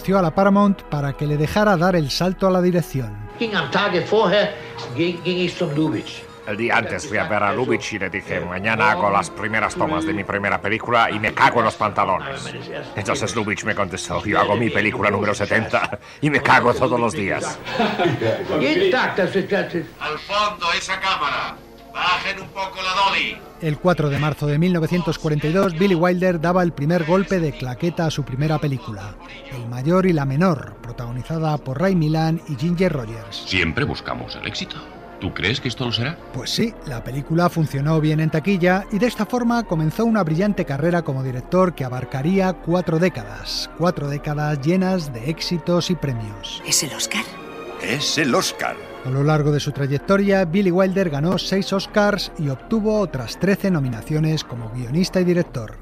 convenció a la Paramount para que le dejara dar el salto a la dirección. El día antes fui a ver a Lubitsch y le dije, mañana hago las primeras tomas de mi primera película y me cago en los pantalones. Entonces Lubitsch me contestó, yo hago mi película número 70 y me cago todos los días. Al fondo, esa cámara. Bajen un poco la dolly. El 4 de marzo de 1942, Billy Wilder daba el primer golpe de claqueta a su primera película, El mayor y la menor, protagonizada por Ray Milland y Ginger Rogers. Siempre buscamos el éxito. ¿Tú crees que esto lo será? Pues sí, la película funcionó bien en taquilla y de esta forma comenzó una brillante carrera como director que abarcaría 4 décadas. 4 décadas llenas de éxitos y premios. ¿Es el Oscar? Es el Oscar. A lo largo de su trayectoria, Billy Wilder ganó 6 Oscars y obtuvo otras 13 nominaciones como guionista y director.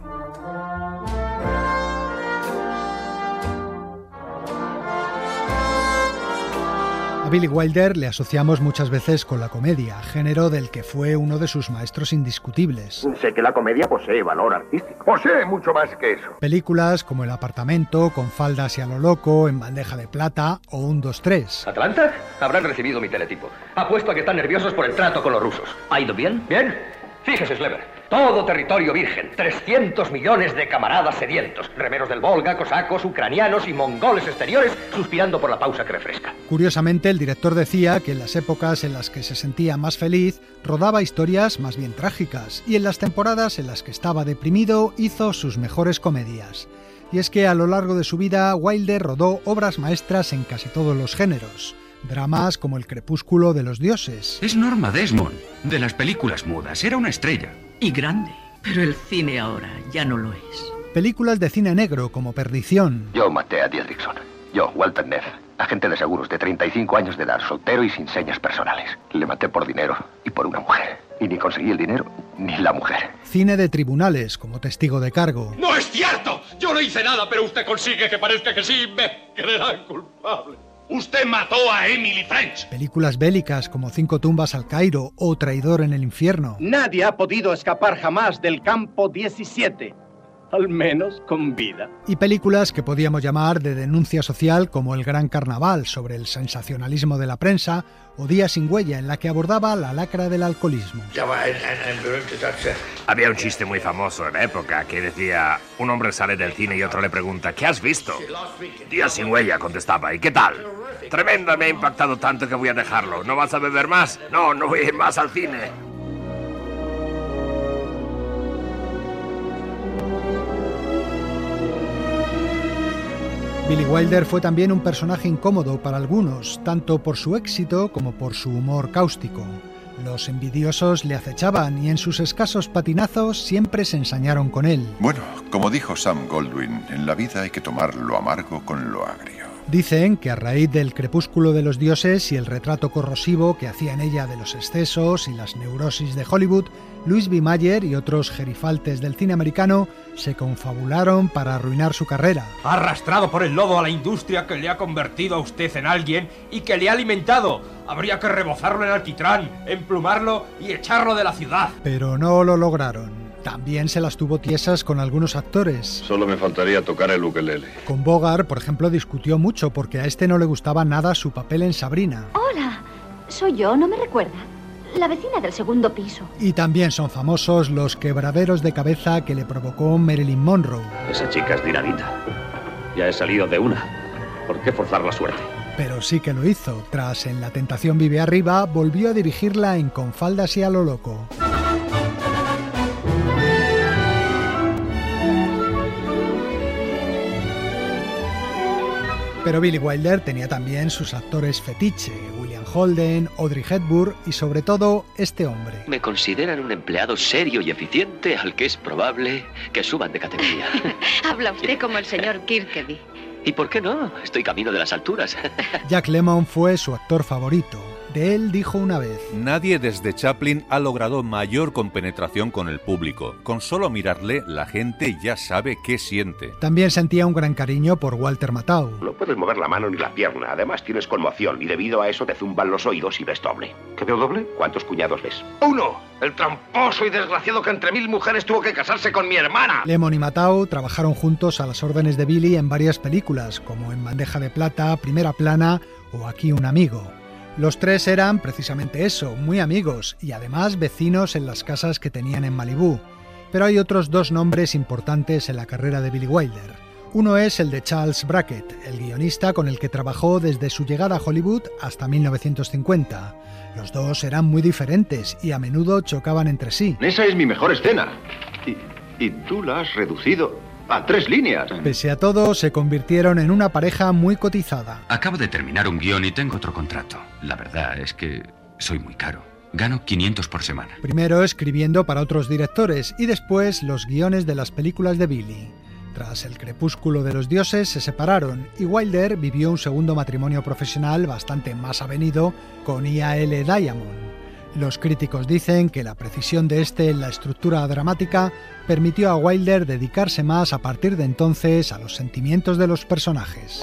A Billy Wilder le asociamos muchas veces con la comedia, género del que fue uno de sus maestros indiscutibles. Sé que la comedia posee valor artístico. Posee mucho más que eso. Películas como El apartamento, Con faldas y a lo loco, En bandeja de plata o 1, 2, 3. ¿Atlanta? Habrán recibido mi teletipo. Apuesto a que están nerviosos por el trato con los rusos. ¿Ha ido bien? ¿Bien? Fíjese, Slever. Todo territorio virgen. 300 millones de camaradas sedientos. Remeros del Volga, cosacos, ucranianos y mongoles exteriores suspirando por la pausa que refresca. Curiosamente, el director decía que en las épocas en las que se sentía más feliz, rodaba historias más bien trágicas, y en las temporadas en las que estaba deprimido, hizo sus mejores comedias. Y es que a lo largo de su vida, Wilder rodó obras maestras en casi todos los géneros. Dramas como El crepúsculo de los dioses. Es Norma Desmond, de las películas mudas. Era una estrella. Y grande. Pero el cine ahora ya no lo es. Películas de cine negro como Perdición. Yo maté a Dietrichson. Yo, Walter Neff, agente de seguros de 35 años de edad, soltero y sin señas personales. Le maté por dinero y por una mujer. Y ni conseguí el dinero ni la mujer. Cine de tribunales como Testigo de cargo. ¡No es cierto! Yo no hice nada, pero usted consigue que parezca que sí. Me creerán culpable. Usted mató a Emily French. Películas bélicas como 5 tumbas al Cairo o Traidor en el infierno. Nadie ha podido escapar jamás del campo 17. Al menos con vida. Y películas que podíamos llamar de denuncia social como El Gran Carnaval, sobre el sensacionalismo de la prensa, o Día sin huella, en la que abordaba la lacra del alcoholismo. Había un chiste muy famoso en la época que decía, un hombre sale del cine y otro le pregunta, ¿qué has visto? Día sin huella, contestaba, ¿y qué tal? Tremenda, me ha impactado tanto que voy a dejarlo. ¿No vas a beber más? No, no voy a ir más al cine. Billy Wilder fue también un personaje incómodo para algunos, tanto por su éxito como por su humor cáustico. Los envidiosos le acechaban y en sus escasos patinazos siempre se ensañaron con él. Bueno, como dijo Sam Goldwyn, en la vida hay que tomar lo amargo con lo agrio. Dicen que a raíz del crepúsculo de los dioses y el retrato corrosivo que hacía en ella de los excesos y las neurosis de Hollywood, Louis B. Mayer y otros gerifaltes del cine americano se confabularon para arruinar su carrera. Ha arrastrado por el lodo a la industria que le ha convertido a usted en alguien y que le ha alimentado. Habría que rebozarlo en alquitrán, emplumarlo y echarlo de la ciudad. Pero no lo lograron. También se las tuvo tiesas con algunos actores. Solo me faltaría tocar el ukelele. Con Bogart, por ejemplo, discutió mucho porque a este no le gustaba nada su papel en Sabrina. Hola, soy yo, ¿no me recuerda? La vecina del segundo piso. Y también son famosos los quebraderos de cabeza que le provocó Marilyn Monroe. Esa chica es dinamita. Ya he salido de una. ¿Por qué forzar la suerte? Pero sí que lo hizo. Tras En la tentación vive arriba, volvió a dirigirla en Con faldas y a lo loco. Pero Billy Wilder tenía también sus actores fetiche, William Holden, Audrey Hepburn y sobre todo este hombre. Me consideran un empleado serio y eficiente al que es probable que suban de categoría. Habla usted como el señor Kirkeby. ¿Y por qué no? Estoy camino de las alturas. Jack Lemmon fue su actor favorito. De él dijo una vez: nadie desde Chaplin ha logrado mayor compenetración con el público. Con solo mirarle, la gente ya sabe qué siente. También sentía un gran cariño por Walter Matthau. No puedes mover la mano ni la pierna, además tienes conmoción y debido a eso te zumban los oídos y ves doble. ¿Qué veo doble? ¿Cuántos cuñados ves? ¡Uno! El tramposo y desgraciado que entre 1000 mujeres tuvo que casarse con mi hermana. Lemmon y Matthau trabajaron juntos a las órdenes de Billy en varias películas, como En bandeja de plata, Primera plana o Aquí un amigo. Los tres eran precisamente eso, muy amigos y además vecinos en las casas que tenían en Malibú. Pero hay otros dos nombres importantes en la carrera de Billy Wilder. Uno es el de Charles Brackett, el guionista con el que trabajó desde su llegada a Hollywood hasta 1950. Los dos eran muy diferentes y a menudo chocaban entre sí. Esa es mi mejor escena. Y tú la has reducido a 3 líneas. Pese a todo, se convirtieron en una pareja muy cotizada. Acabo de terminar un guión y tengo otro contrato. La verdad es que soy muy caro. Gano 500 por semana. Primero escribiendo para otros directores y después los guiones de las películas de Billy. Tras El crepúsculo de los dioses se separaron y Wilder vivió un segundo matrimonio profesional bastante más avenido con E.A.L. Diamond. Los críticos dicen que la precisión de este en la estructura dramática permitió a Wilder dedicarse más a partir de entonces a los sentimientos de los personajes.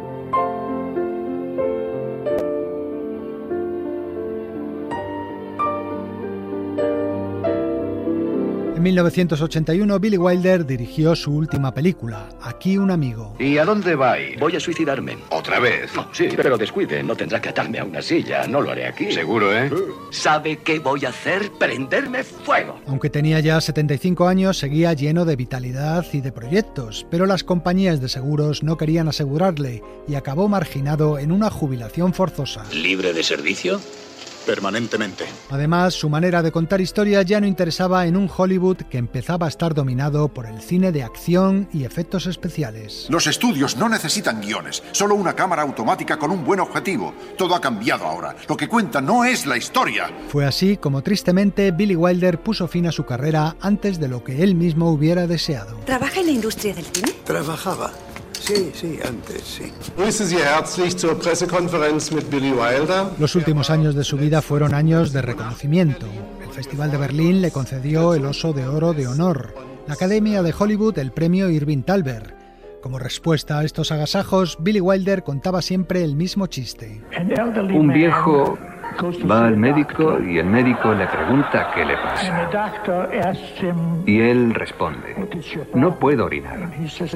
En 1981, Billy Wilder dirigió su última película, Aquí un amigo. ¿Y a dónde va a ir? Voy a suicidarme. ¿Otra vez? Oh, sí, pero descuide, no tendrá que atarme a una silla, no lo haré aquí. Seguro, ¿eh? ¿Sabe qué voy a hacer? ¡Prenderme fuego! Aunque tenía ya 75 años, seguía lleno de vitalidad y de proyectos, pero las compañías de seguros no querían asegurarle y acabó marginado en una jubilación forzosa. ¿Libre de servicio? Permanentemente. Además, su manera de contar historias ya no interesaba en un Hollywood que empezaba a estar dominado por el cine de acción y efectos especiales. Los estudios no necesitan guiones, solo una cámara automática con un buen objetivo. Todo ha cambiado ahora. Lo que cuenta no es la historia. Fue así como tristemente Billy Wilder puso fin a su carrera antes de lo que él mismo hubiera deseado. ¿Trabaja en la industria del cine? Trabajaba. Sí, antes, sí. Grüße Sie herzlich zur Pressekonferenz mit Billy Wilder. Los últimos años de su vida fueron años de reconocimiento. El Festival de Berlín le concedió el Oso de Oro de Honor. La Academia de Hollywood el premio Irving Thalberg. Como respuesta a estos agasajos, Billy Wilder contaba siempre el mismo chiste. Un viejo va al médico y el médico le pregunta qué le pasa. Y él responde: no puedo orinar.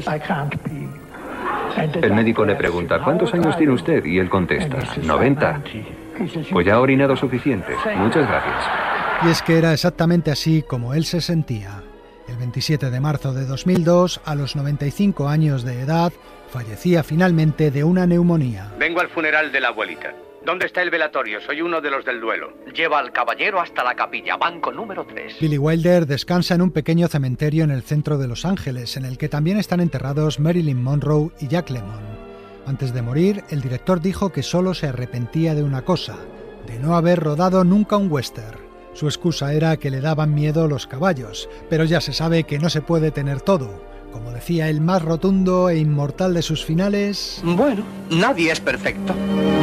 El médico le pregunta: ¿cuántos años tiene usted? Y él contesta: 90. Pues ya ha orinado suficientes. Muchas gracias. Y es que era exactamente así como él se sentía. El 27 de marzo de 2002, a los 95 años de edad, fallecía finalmente de una neumonía. Vengo al funeral de la abuelita. ¿Dónde está el velatorio? Soy uno de los del duelo. Lleva al caballero hasta la capilla, banco número 3. Billy Wilder descansa en un pequeño cementerio en el centro de Los Ángeles, en el que también están enterrados Marilyn Monroe y Jack Lemmon. Antes de morir, el director dijo que solo se arrepentía de una cosa: de no haber rodado nunca un western. Su excusa era que le daban miedo los caballos, pero ya se sabe que no se puede tener todo. Como decía el más rotundo e inmortal de sus finales: bueno, nadie es perfecto.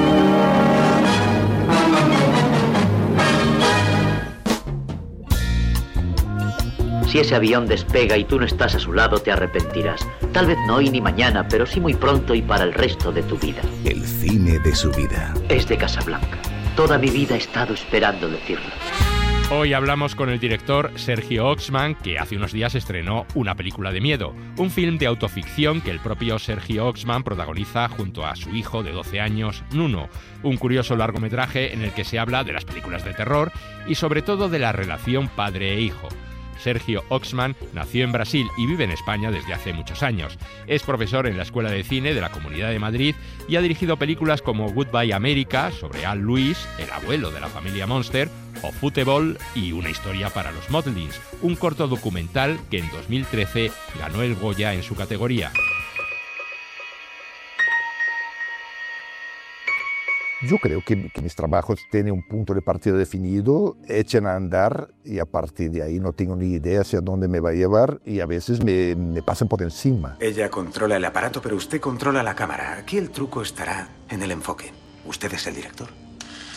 Si ese avión despega y tú no estás a su lado, te arrepentirás. Tal vez no hoy ni mañana, pero sí muy pronto y para el resto de tu vida. El cine de su vida. Es de Casablanca. Toda mi vida he estado esperando decirlo. Hoy hablamos con el director Sergio Oxman, que hace unos días estrenó Una película de miedo, un film de autoficción que el propio Sergio Oxman protagoniza junto a su hijo de 12 años, Nuno, un curioso largometraje en el que se habla de las películas de terror y sobre todo de la relación padre e hijo. Sergio Oxman nació en Brasil y vive en España desde hace muchos años. Es profesor en la Escuela de Cine de la Comunidad de Madrid y ha dirigido películas como Goodbye America, sobre Al Lewis, el abuelo de la familia Monster, o Football y Una historia para los Motlins, un corto documental que en 2013 ganó el Goya en su categoría. Yo creo que mis trabajos tienen un punto de partida definido, echan a andar y a partir de ahí no tengo ni idea hacia dónde me va a llevar y a veces me pasan por encima. Ella controla el aparato, pero usted controla la cámara. Aquí el truco estará en el enfoque. Usted es el director.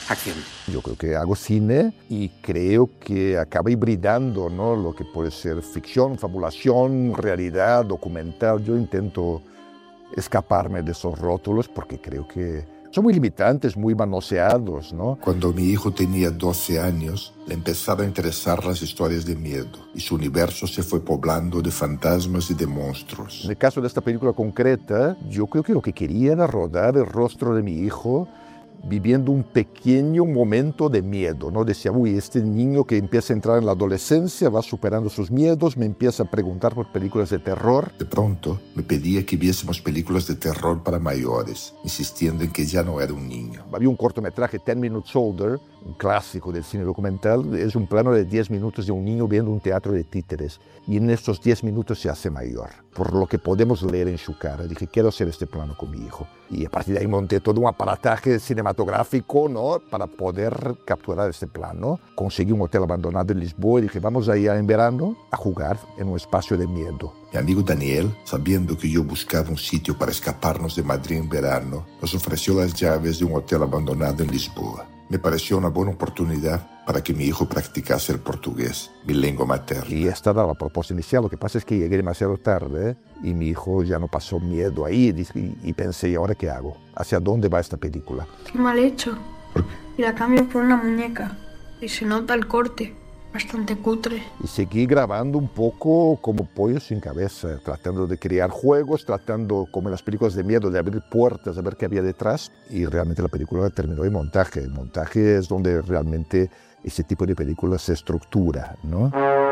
Acción. Yo creo que hago cine y creo que acaba hibridando, ¿no?, lo que puede ser ficción, fabulación, realidad, documental. Yo intento escaparme de esos rótulos porque creo que son muy limitantes, muy manoseados, ¿no? Cuando mi hijo tenía 12 años, le empezaron a interesar las historias de miedo y su universo se fue poblando de fantasmas y de monstruos. En el caso de esta película concreta, yo creo que lo que quería era rodar el rostro de mi hijo viviendo un pequeño momento de miedo, ¿no? Decía, uy, este niño que empieza a entrar en la adolescencia va superando sus miedos, me empieza a preguntar por películas de terror. De pronto me pedía que viésemos películas de terror para mayores, insistiendo en que ya no era un niño. Había un cortometraje, 10 Minutes Older, un clásico del cine documental. Es un plano de 10 minutos de un niño viendo un teatro de títeres y en estos 10 minutos se hace mayor, por lo que podemos leer en su cara. Dije, quiero hacer este plano con mi hijo. Y a partir de ahí monté todo un aparataje cinematográfico, ¿no?, para poder capturar este plano. Conseguí un hotel abandonado en Lisboa y dije, vamos allá en verano a jugar en un espacio de miedo. Mi amigo Daniel, sabiendo que yo buscaba un sitio para escaparnos de Madrid en verano, nos ofreció las llaves de un hotel abandonado en Lisboa. Me pareció una buena oportunidad para que mi hijo practicase el portugués, mi lengua materna. Y esta era la propuesta inicial. Lo que pasa es que llegué demasiado tarde y mi hijo ya no pasó miedo ahí y pensé, ¿y ahora qué hago? ¿Hacia dónde va esta película? Qué mal hecho. Y la cambio por una muñeca y se nota el corte. Bastante cutre. Y seguí grabando un poco como pollo sin cabeza, tratando de crear juegos, tratando, como en las películas de miedo, de abrir puertas, a ver qué había detrás. Y realmente la película terminó en montaje. El montaje es donde realmente ese tipo de películas se estructura, ¿no?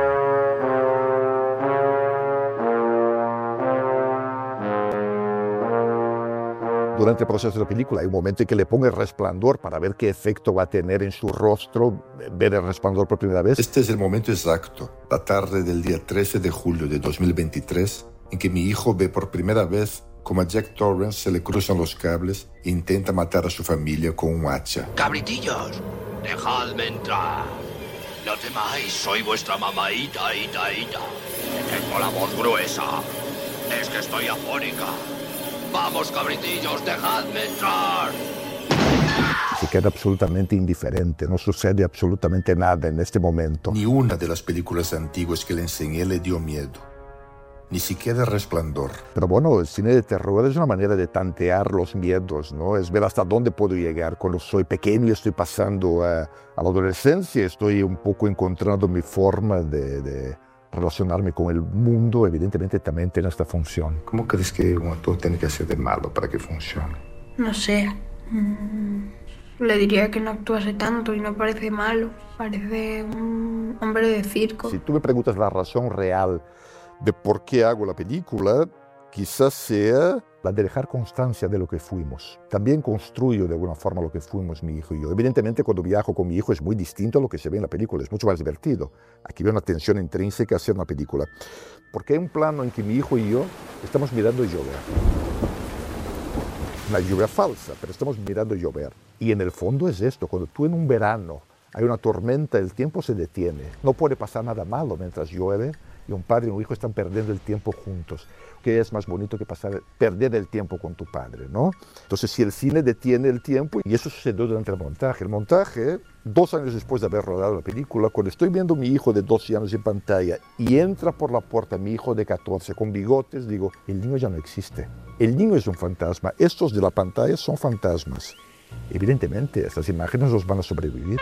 Durante el proceso de la película hay un momento en que le pongo el resplandor para ver qué efecto va a tener en su rostro, ver el resplandor por primera vez. Este es el momento exacto, la tarde del día 13 de julio de 2023, en que mi hijo ve por primera vez cómo a Jack Torrance se le cruzan los cables e intenta matar a su familia con un hacha. Cabritillos, dejadme entrar. No temáis, soy vuestra mamaíta, ita. Tengo la voz gruesa. Es que estoy afónica. ¡Vamos, cabritillos, dejadme entrar! Se queda absolutamente indiferente, no sucede absolutamente nada en este momento. Ni una de las películas antiguas que le enseñé le dio miedo. Ni siquiera el Resplandor. Pero bueno, el cine de terror es una manera de tantear los miedos, ¿no? Es ver hasta dónde puedo llegar. Cuando soy pequeño y estoy pasando a la adolescencia, estoy un poco encontrando mi forma de relacionarme con el mundo. Evidentemente también tiene esta función. ¿Cómo crees que un actor tiene que ser de malo para que funcione? No sé. Le diría que no actuase tanto y no parece malo. Parece un hombre de circo. Si tú me preguntas la razón real de por qué hago la película, quizás sea la de dejar constancia de lo que fuimos. También construyo de alguna forma lo que fuimos mi hijo y yo. Evidentemente, cuando viajo con mi hijo es muy distinto a lo que se ve en la película, es mucho más divertido. Aquí veo una tensión intrínseca a hacer una película. Porque hay un plano en que mi hijo y yo estamos mirando llover. Una lluvia falsa, pero estamos mirando llover. Y en el fondo es esto, cuando tú en un verano hay una tormenta, el tiempo se detiene. No puede pasar nada malo mientras llueve y un padre y un hijo están perdiendo el tiempo juntos. ¿Qué es más bonito que perder el tiempo con tu padre, ¿no? Entonces, si el cine detiene el tiempo, y eso sucedió durante el montaje, 2 años después de haber rodado la película, cuando estoy viendo a mi hijo de 12 años en pantalla y entra por la puerta mi hijo de 14 con bigotes, digo, el niño ya no existe. El niño es un fantasma, estos de la pantalla son fantasmas. Evidentemente, estas imágenes nos van a sobrevivir.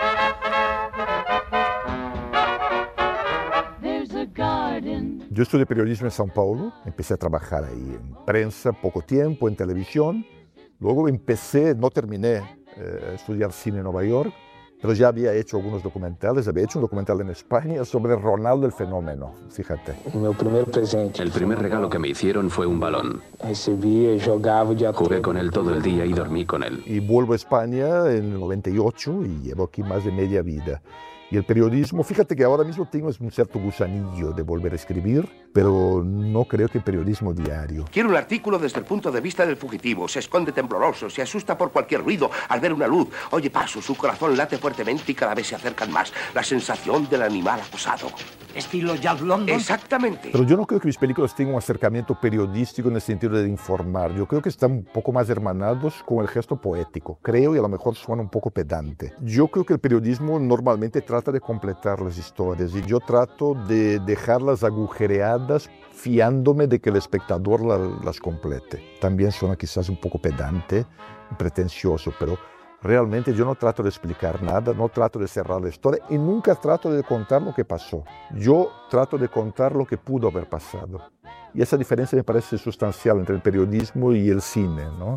Yo estudié periodismo en São Paulo, empecé a trabajar ahí en prensa, poco tiempo, en televisión. Luego no terminé a estudiar cine en Nueva York, pero ya había hecho algunos documentales. Había hecho un documental en España sobre Ronaldo el Fenómeno, fíjate. El primer regalo que me hicieron fue un balón. Jugué con él todo el día y dormí con él. Y vuelvo a España en el 98 y llevo aquí más de media vida. Y el periodismo, fíjate que ahora mismo tengo un cierto gusanillo de volver a escribir, pero no creo que periodismo diario. Quiero un artículo desde el punto de vista del fugitivo. Se esconde tembloroso, se asusta por cualquier ruido al ver una luz. Oye pasos, su corazón late fuertemente y cada vez se acercan más. La sensación del animal acosado. ¿Estilo Jack London? Exactamente. Pero yo no creo que mis películas tengan un acercamiento periodístico en el sentido de informar. Yo creo que están un poco más hermanados con el gesto poético. Creo, y a lo mejor suena un poco pedante. Yo creo que el periodismo normalmente trata de completar las historias y yo trato de dejarlas agujereadas fiándome de que el espectador las complete. También suena quizás un poco pedante, pretencioso, pero realmente yo no trato de explicar nada, no trato de cerrar la historia y nunca trato de contar lo que pasó. Yo trato de contar lo que pudo haber pasado. Y esa diferencia me parece sustancial entre el periodismo y el cine, ¿no?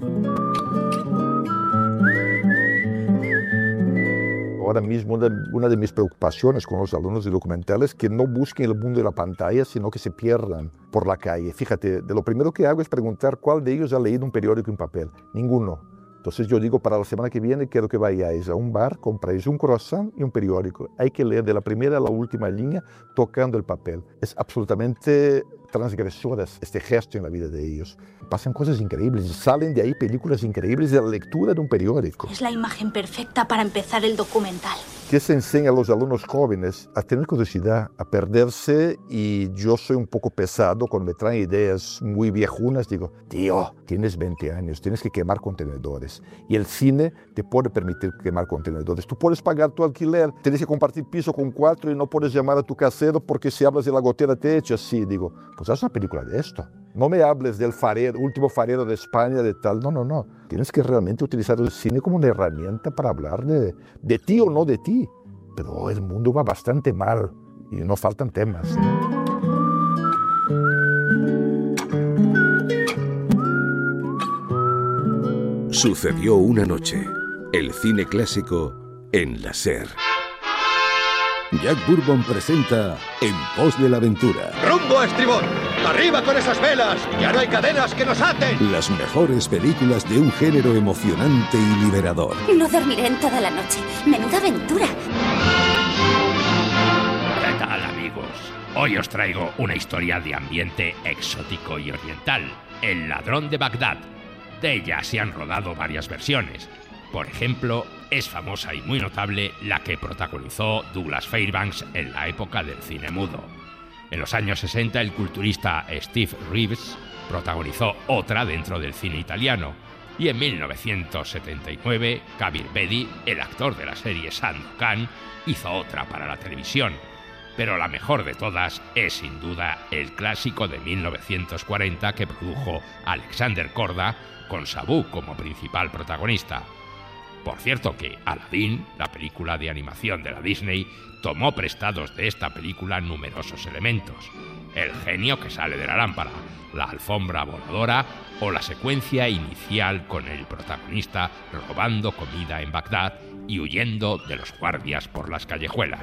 Ahora mismo una de mis preocupaciones con los alumnos de documentales es que no busquen el mundo de la pantalla, sino que se pierdan por la calle. Fíjate, de lo primero que hago es preguntar cuál de ellos ha leído un periódico en papel. Ninguno. Entonces yo digo, para la semana que viene quiero que vayáis a un bar, compráis un croissant y un periódico. Hay que leer de la primera a la última línea tocando el papel. Es absolutamente transgresor este gesto en la vida de ellos. Pasan cosas increíbles, salen de ahí películas increíbles de la lectura de un periódico. Es la imagen perfecta para empezar el documental. ¿Qué se enseña a los alumnos jóvenes? A tener curiosidad, a perderse, y yo soy un poco pesado cuando me traen ideas muy viejunas. Digo, tío, tienes 20 años, tienes que quemar contenedores. Y el cine te puede permitir quemar contenedores. Tú puedes pagar tu alquiler, tienes que compartir piso con 4 y no puedes llamar a tu casero porque si hablas de la gotera te echa así. Digo, pues haz una película de esto. No me hables del farero, último farero de España, de tal. No, no, no. Tienes que realmente utilizar el cine como una herramienta para hablar de ti o no de ti. Pero el mundo va bastante mal y no faltan temas. Sucedió una noche. El cine clásico en la SER. Jack Bourbon presenta En pos de la aventura. ¡Rumbo a estribor! ¡Arriba con esas velas! ¡Ya no hay cadenas que nos aten! Las mejores películas de un género emocionante y liberador. No dormiré en toda la noche. ¡Menuda aventura! ¿Qué tal, amigos? Hoy os traigo una historia de ambiente exótico y oriental. El ladrón de Bagdad. De ella se han rodado varias versiones. Por ejemplo, es famosa y muy notable la que protagonizó Douglas Fairbanks en la época del cine mudo. En los años 60, el culturista Steve Reeves protagonizó otra dentro del cine italiano. Y en 1979, Kabir Bedi, el actor de la serie Sandokan, hizo otra para la televisión. Pero la mejor de todas es sin duda el clásico de 1940 que produjo Alexander Korda, con Sabu como principal protagonista. Por cierto que Aladdin, la película de animación de la Disney, tomó prestados de esta película numerosos elementos. El genio que sale de la lámpara, la alfombra voladora o la secuencia inicial con el protagonista robando comida en Bagdad y huyendo de los guardias por las callejuelas.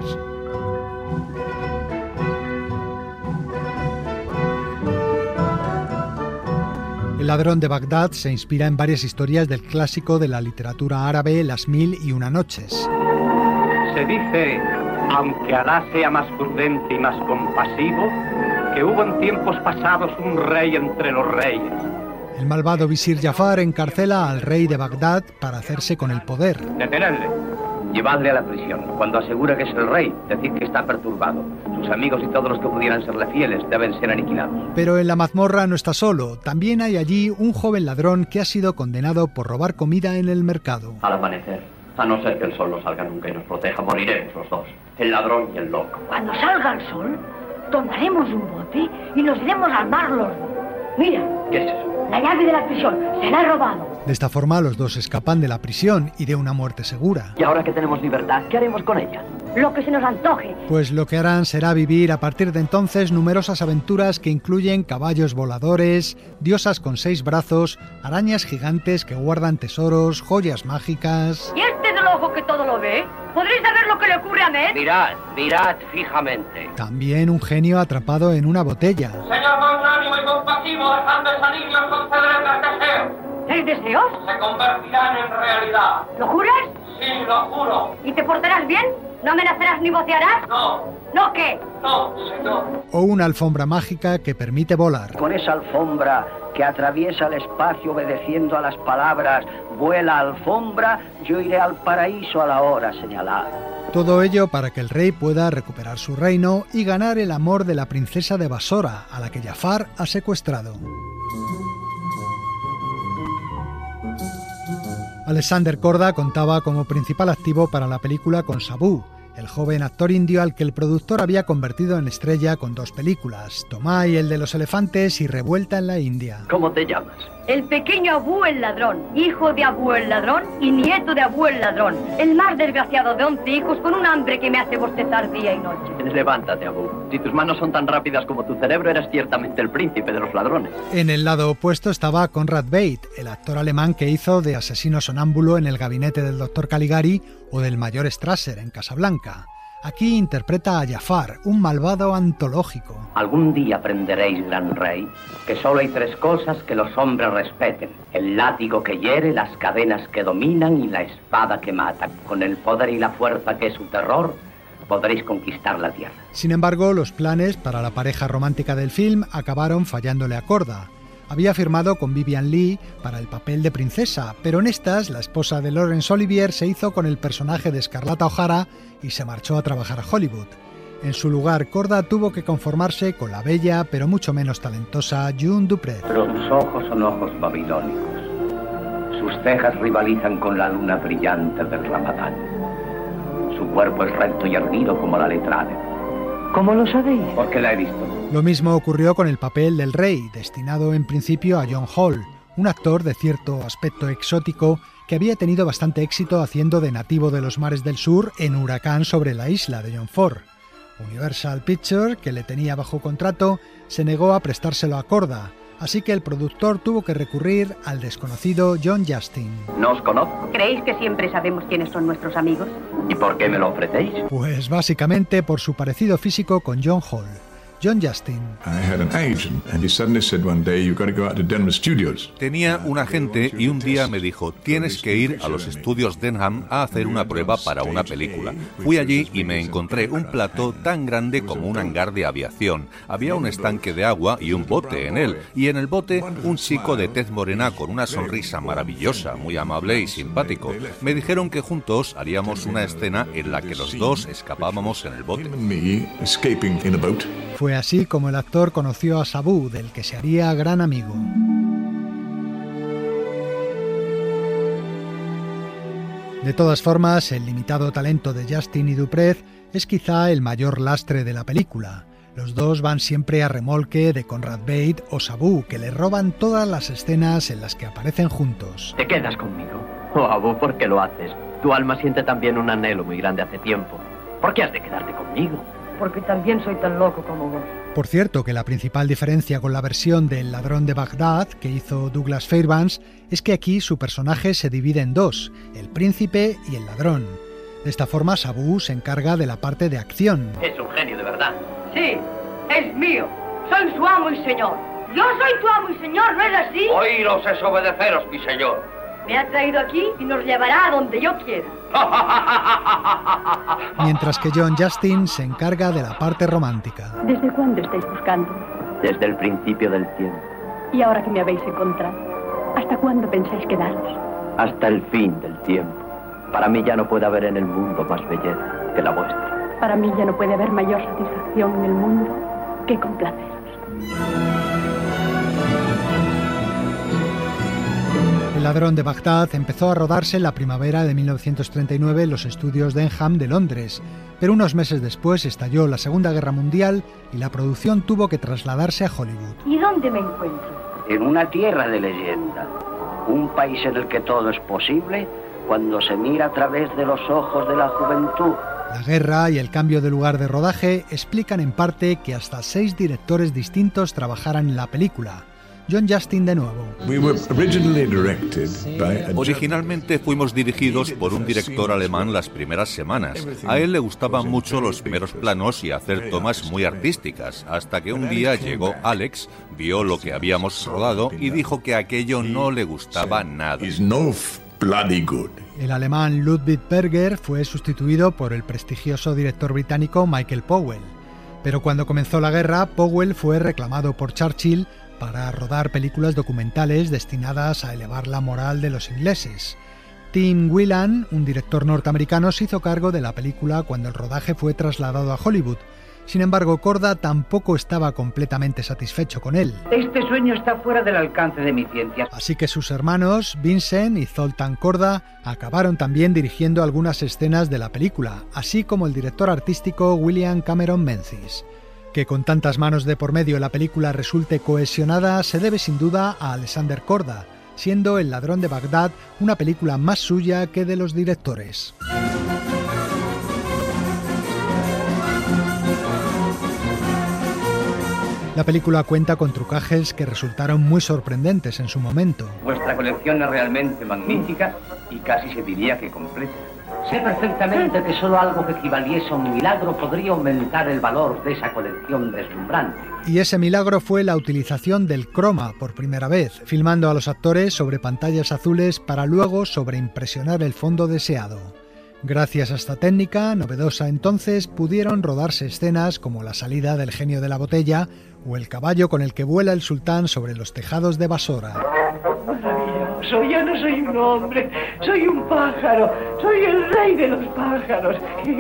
El ladrón de Bagdad se inspira en varias historias del clásico de la literatura árabe Las Mil y una Noches. Se dice, aunque Alá sea más prudente y más compasivo, que hubo en tiempos pasados un rey entre los reyes. El malvado visir Jafar encarcela al rey de Bagdad para hacerse con el poder. Detenedle. Llevadle a la prisión. Cuando asegure que es el rey, decid que está perturbado. Sus amigos y todos los que pudieran serle fieles deben ser aniquilados. Pero en la mazmorra no está solo. También hay allí un joven ladrón que ha sido condenado por robar comida en el mercado. Al amanecer, a no ser que el sol no salga nunca y nos proteja, moriremos los dos. El ladrón y el loco. Cuando salga el sol, tomaremos un bote y nos iremos al mar los dos. Mira. ¿Qué es eso? La llave de la prisión. Se la he robado. De esta forma los dos escapan de la prisión y de una muerte segura. Y ahora que tenemos libertad, ¿qué haremos con ella? Lo que se nos antoje. Pues lo que harán será vivir a partir de entonces numerosas aventuras que incluyen caballos voladores, diosas con 6 brazos, arañas gigantes que guardan tesoros, joyas mágicas... ¿Y este del ojo que todo lo ve? ¿Podréis saber lo que le ocurre a Med? Mirad fijamente. También un genio atrapado en una botella. Señor magnánimo y compasivo, dejando esa niña concederle el deseo. ¿El deseos? Se convertirán en realidad. ¿Lo juras? Sí, lo juro. ¿Y te portarás bien? ¿No amenazarás ni vocearás? No. ¿No qué? No, señor. O una alfombra mágica que permite volar. Con esa alfombra que atraviesa el espacio obedeciendo a las palabras, vuela alfombra, yo iré al paraíso a la hora señalada. Todo ello para que el rey pueda recuperar su reino y ganar el amor de la princesa de Basora, a la que Jafar ha secuestrado. Alexander Korda contaba como principal activo para la película con Sabu, el joven actor indio al que el productor había convertido en estrella con 2 películas, Tomai, el de los elefantes, y Revuelta en la India. ¿Cómo te llamas? El pequeño Abu el ladrón, hijo de Abu el ladrón y nieto de Abu el ladrón. El más desgraciado de 11 hijos con un hambre que me hace bostezar día y noche. Levántate, Abu. Si tus manos son tan rápidas como tu cerebro, eres ciertamente el príncipe de los ladrones. En el lado opuesto estaba Conrad Veidt, el actor alemán que hizo de asesino sonámbulo en El gabinete del Dr. Caligari o del mayor Strasser en Casablanca. Aquí interpreta a Jafar, un malvado antológico. Algún día aprenderéis, gran rey, que solo hay 3 cosas que los hombres respeten: el látigo que hiere, las cadenas que dominan y la espada que mata. Con el poder y la fuerza que es su terror, podréis conquistar la tierra. Sin embargo, los planes para la pareja romántica del film acabaron fallándole a Korda. Había firmado con Vivian Leigh para el papel de princesa, pero en estas, la esposa de Laurence Olivier se hizo con el personaje de Scarlett O'Hara y se marchó a trabajar a Hollywood. En su lugar, Korda tuvo que conformarse con la bella, pero mucho menos talentosa, June Duprez. Pero sus ojos son ojos babilónicos. Sus cejas rivalizan con la luna brillante del Ramadán. Su cuerpo es recto y erguido como la letra de. ¿Cómo lo sabéis? Porque la he visto. Lo mismo ocurrió con el papel del rey, destinado en principio a John Hall, un actor de cierto aspecto exótico que había tenido bastante éxito haciendo de nativo de los mares del sur en Huracán sobre la isla de John Ford. Universal Pictures, que le tenía bajo contrato, se negó a prestárselo a Korda, así que el productor tuvo que recurrir al desconocido John Justin. No os conozco. ¿Creéis que siempre sabemos quiénes son nuestros amigos? ¿Y por qué me lo ofrecéis? Pues básicamente por su parecido físico con John Hall. John Justin. Tenía un agente y un día me dijo: tienes que ir a los estudios Denham a hacer una prueba para una película. Fui allí y me encontré un plató tan grande como un hangar de aviación. Había un estanque de agua y un bote en él, y en el bote un chico de tez morena con una sonrisa maravillosa, muy amable y simpático. Me dijeron que juntos haríamos una escena en la que los dos escapábamos en el bote. Fue así como el actor conoció a Sabu, del que se haría gran amigo. De todas formas, el limitado talento de Justin y Duprez es quizá el mayor lastre de la película. Los dos van siempre a remolque de Conrad Veidt o Sabu, que le roban todas las escenas en las que aparecen juntos. ¿Te quedas conmigo? Oh, Abu, ¿por qué lo haces? Tu alma siente también un anhelo muy grande hace tiempo. ¿Por qué has de quedarte conmigo? Porque también soy tan loco como vos. Por cierto, que la principal diferencia con la versión del Ladrón de Bagdad que hizo Douglas Fairbanks es que aquí su personaje se divide en 2, el príncipe y el ladrón. De esta forma, Sabu se encarga de la parte de acción. Es un genio de verdad. Sí, es mío. Soy su amo y señor. Yo soy tu amo y señor, ¿no es así? Oíros es obedeceros, mi señor. Me ha traído aquí y nos llevará a donde yo quiera. Mientras que John Justin se encarga de la parte romántica. ¿Desde cuándo estáis buscando? Desde el principio del tiempo. ¿Y ahora que me habéis encontrado? ¿Hasta cuándo pensáis quedaros? Hasta el fin del tiempo. Para mí ya no puede haber en el mundo más belleza que la vuestra. Para mí ya no puede haber mayor satisfacción en el mundo que complaceros. El Ladrón de Bagdad empezó a rodarse en la primavera de 1939 en los estudios Denham de Londres, pero unos meses después estalló la Segunda Guerra Mundial y la producción tuvo que trasladarse a Hollywood. ¿Y dónde me encuentro? En una tierra de leyenda, un país en el que todo es posible cuando se mira a través de los ojos de la juventud. La guerra y el cambio de lugar de rodaje explican en parte que hasta 6 directores distintos trabajaran en la película. John Justin de nuevo. Originalmente fuimos dirigidos por un director alemán las primeras semanas. A él le gustaban mucho los primeros planos y hacer tomas muy artísticas, hasta que un día llegó Alex, vio lo que habíamos rodado y dijo que aquello no le gustaba nada. El alemán Ludwig Berger fue sustituido por el prestigioso director británico Michael Powell. Pero cuando comenzó la guerra, Powell fue reclamado por Churchill para rodar películas documentales destinadas a elevar la moral de los ingleses. Tim Whelan, un director norteamericano, se hizo cargo de la película cuando el rodaje fue trasladado a Hollywood. Sin embargo, Korda tampoco estaba completamente satisfecho con él. Este sueño está fuera del alcance de mi ciencia. Así que sus hermanos, Vincent y Zoltan Korda, acabaron también dirigiendo algunas escenas de la película, así como el director artístico William Cameron Menzies. Que con tantas manos de por medio la película resulte cohesionada se debe sin duda a Alexander Korda, siendo El ladrón de Bagdad una película más suya que de los directores. La película cuenta con trucajes que resultaron muy sorprendentes en su momento. Vuestra colección es realmente magnífica y casi se diría que completa. Sé perfectamente que solo algo que equivaliese a un milagro podría aumentar el valor de esa colección deslumbrante. Y ese milagro fue la utilización del croma por primera vez, filmando a los actores sobre pantallas azules para luego sobreimpresionar el fondo deseado. Gracias a esta técnica, novedosa entonces, pudieron rodarse escenas como la salida del genio de la botella o el caballo con el que vuela el sultán sobre los tejados de Basora. Maravilloso, ya no soy un hombre, soy un pájaro, soy el rey de los pájaros.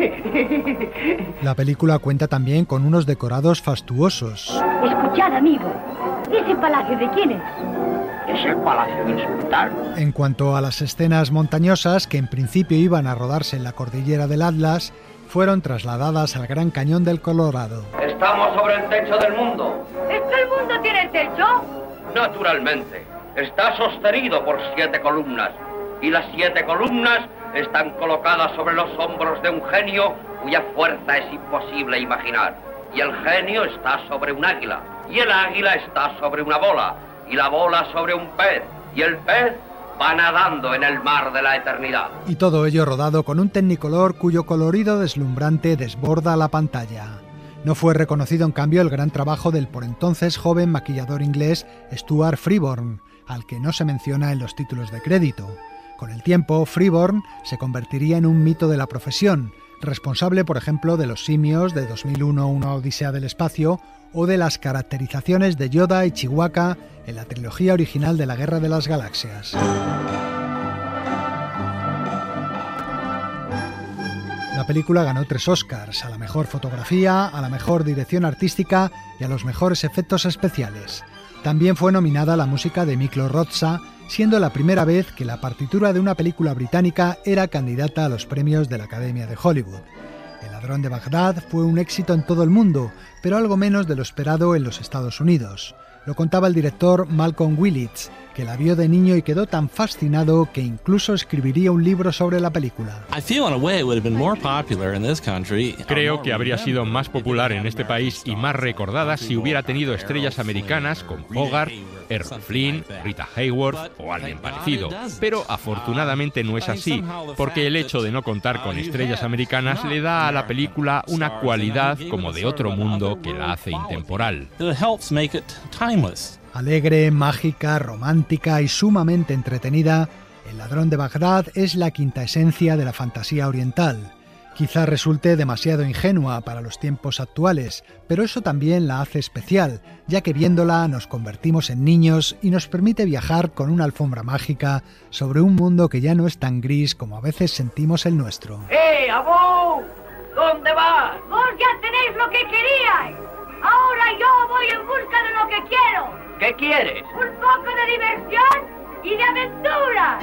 La película cuenta también con unos decorados fastuosos. Escuchad, amigo, ¿ese palacio de quién es? Es el palacio del sultán. En cuanto a las escenas montañosas, que en principio iban a rodarse en la cordillera del Atlas, fueron trasladadas al Gran Cañón del Colorado. Estamos sobre el techo del mundo. ¿Es que el mundo tiene techo? Naturalmente. Está sostenido por 7 columnas. Y las 7 columnas están colocadas sobre los hombros de un genio cuya fuerza es imposible imaginar. Y el genio está sobre un águila. Y el águila está sobre una bola. Y la bola sobre un pez. Y el pez va nadando en el mar de la eternidad. Y todo ello rodado con un Technicolor cuyo colorido deslumbrante desborda la pantalla. No fue reconocido en cambio el gran trabajo del por entonces joven maquillador inglés Stuart Freeborn, al que no se menciona en los títulos de crédito. Con el tiempo, Freeborn se convertiría en un mito de la profesión, responsable por ejemplo de los simios de 2001 Una odisea del espacio o de las caracterizaciones de Yoda y Chewbacca en la trilogía original de la Guerra de las Galaxias. La película ganó 3 Oscars, a la mejor fotografía, a la mejor dirección artística y a los mejores efectos especiales. También fue nominada la música de Miklos Rozsa, siendo la primera vez que la partitura de una película británica era candidata a los premios de la Academia de Hollywood. El ladrón de Bagdad fue un éxito en todo el mundo, pero algo menos de lo esperado en los Estados Unidos. Lo contaba el director Malcolm Willits, que la vio de niño y quedó tan fascinado que incluso escribiría un libro sobre la película. Creo que habría sido más popular en este país y más recordada si hubiera tenido estrellas americanas como Bogart, Errol Flynn, Rita Hayworth o alguien parecido. Pero afortunadamente no es así, porque el hecho de no contar con estrellas americanas le da a la película una cualidad como de otro mundo que la hace intemporal. Alegre, mágica, romántica y sumamente entretenida, El ladrón de Bagdad es la quinta esencia de la fantasía oriental. Quizá resulte demasiado ingenua para los tiempos actuales, pero eso también la hace especial, ya que viéndola nos convertimos en niños y nos permite viajar con una alfombra mágica sobre un mundo que ya no es tan gris como a veces sentimos el nuestro. ¡Abú! ¿Dónde vas? Vos ya tenéis lo que queríais. Ahora yo voy en busca de lo que quiero. ¿Qué quieres? Un poco de diversión y de aventura.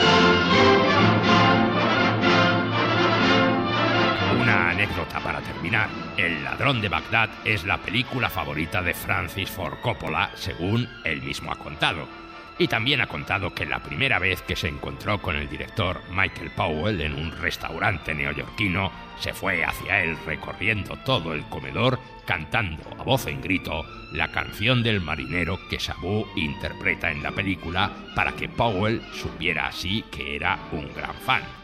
Una anécdota para terminar. El ladrón de Bagdad es la película favorita de Francis Ford Coppola, según él mismo ha contado. Y también ha contado que la primera vez que se encontró con el director Michael Powell en un restaurante neoyorquino, se fue hacia él recorriendo todo el comedor, cantando a voz en grito la canción del marinero que Sabu interpreta en la película para que Powell supiera así que era un gran fan.